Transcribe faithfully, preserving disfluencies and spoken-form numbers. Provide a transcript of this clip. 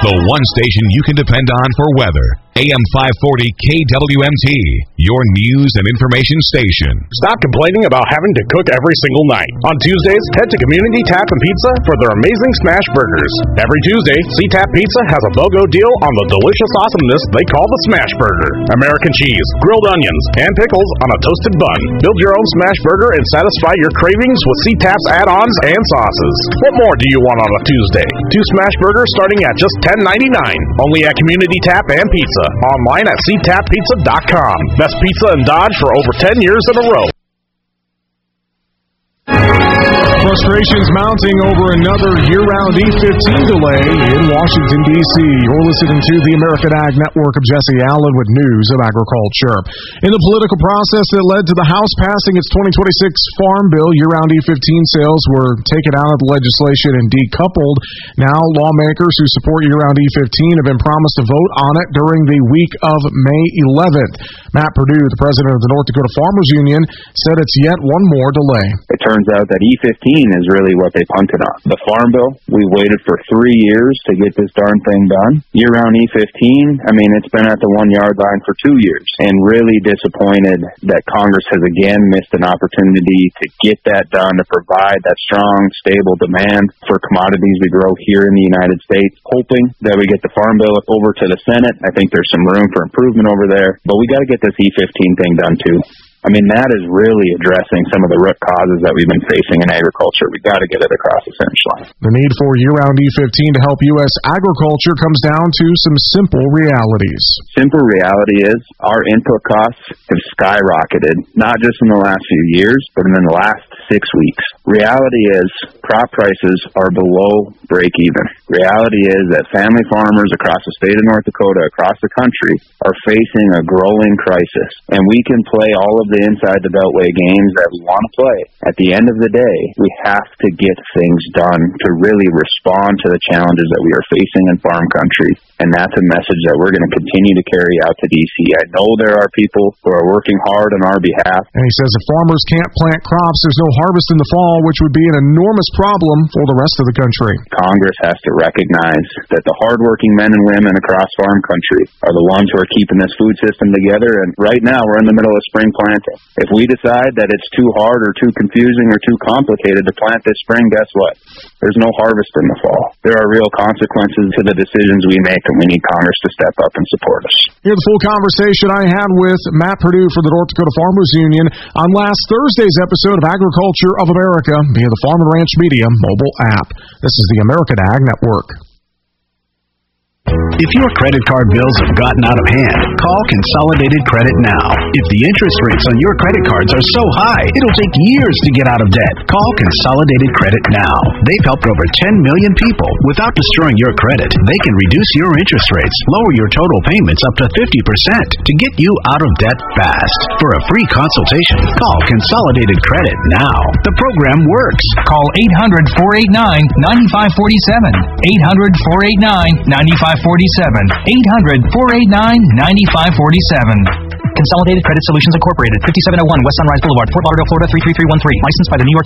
The one station you can depend on for weather. A M five forty K W M T, your news and information station. Stop complaining about having to cook every single night. On Tuesdays, head to Community Tap and Pizza for their amazing smash burgers. Every Tuesday, C-Tap Pizza has a BOGO deal on the delicious awesomeness they call the smash burger. American cheese, grilled onions, and pickles on a toasted bun. Build your own smash burger and satisfy your cravings with C-Tap's add-ons and sauces. What more do you want on a Tuesday? Two smash burgers starting at just ten ninety-nine. Only at Community Tap and Pizza. Online at c tap pizza dot com. Best pizza in Dodge for over ten years in a row. Frustrations mounting over another year-round E fifteen delay in Washington, D C You're listening to the American Ag Network. of Jesse Allen with news of agriculture. In the political process that led to the House passing its twenty twenty-six Farm Bill, year-round E fifteen sales were taken out of the legislation and decoupled. Now, lawmakers who support year-round E fifteen have been promised a vote on it during the week of May eleventh. Matt Perdue, the president of the North Dakota Farmers Union, said it's yet one more delay. It turns out that E fifteen is really what they punted on. The Farm Bill, we waited for three years to get this darn thing done. Year-round E fifteen, I mean, it's been at the one-yard line for two years, and really disappointed that Congress has again missed an opportunity to get that done, to provide that strong, stable demand for commodities we grow here in the United States. Hoping that we get the Farm Bill over to the Senate. I think there's some room for improvement over there, but we got to get this E fifteen thing done too. I mean, that is really addressing some of the root causes that we've been facing in agriculture. We've got to get it across the finish line. The need for year-round E fifteen to help U S agriculture comes down to some simple realities. Simple reality is our input costs have skyrocketed, not just in the last few years, but in the last six weeks. Reality is crop prices are below break even. Reality is that family farmers across the state of North Dakota, across the country, are facing a growing crisis. And we can play all of the inside the beltway games that we want to play. At the end of the day, we have to get things done to really respond to the challenges that we are facing in farm country. And that's a message that we're going to continue to carry out to D C. I know there are people who are working hard on our behalf. And he says if farmers can't plant crops, there's no harvest in the fall, which would be an enormous problem for the rest of the country. Congress has to recognize that the hardworking men and women across farm country are the ones who are keeping this food system together. And right now, we're in the middle of spring planting. If we decide that it's too hard or too confusing or too complicated to plant this spring, guess what? There's no harvest in the fall. There are real consequences to the decisions we make, and we need Congress to step up and support us. Here's the full conversation I had with Matt Perdue for the North Dakota Farmers Union on last Thursday's episode of Agriculture of America via the Farm and Ranch Media mobile app. This is the American Ag Network. If your credit card bills have gotten out of hand, call Consolidated Credit now. If the interest rates on your credit cards are so high, it'll take years to get out of debt. Call Consolidated Credit now. They've helped over ten million people. Without destroying your credit, they can reduce your interest rates, lower your total payments up to fifty percent to get you out of debt fast. For a free consultation, call Consolidated Credit now. The program works. Call eight hundred, four eight nine, nine five four seven. eight hundred, four eight nine, nine five four seven. eight hundred, four eight nine, nine five four seven. Consolidated Credit Solutions Incorporated, fifty-seven oh one West Sunrise Boulevard, Fort Lauderdale, Florida three three three one three. Licensed by the New York